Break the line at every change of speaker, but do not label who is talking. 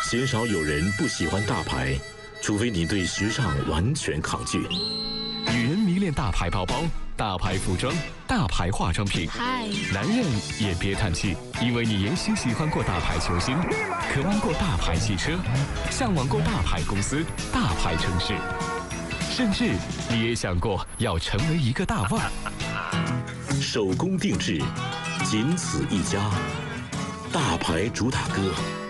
鲜少有人不喜欢大牌，除非你对时尚完全抗拒。
女人迷恋大牌包包、大牌服装、大牌化妆品。男人也别叹气，因为你也许喜欢过大牌球星，渴望过大牌汽车，向往过大牌公司、大牌城市，甚至你也想过要成为一个大腕。
手工定制，仅此一家。大牌主打歌。